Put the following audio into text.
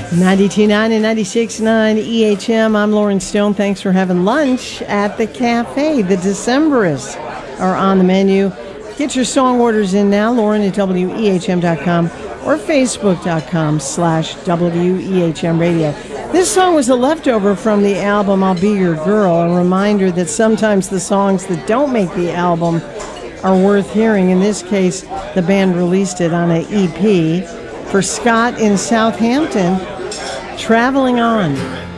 92.9 and 96.9 EHM. I'm Lauren Stone. Thanks for having lunch at the cafe. The Decemberists are on the menu. Get your song orders in now, Lauren at WEHM.com or Facebook.com/WEHM Radio. This song was a leftover from the album I'll Be Your Girl, a reminder that sometimes the songs that don't make the album are worth hearing. In this case, the band released it on an EP. For Scott in Southampton, Traveling On.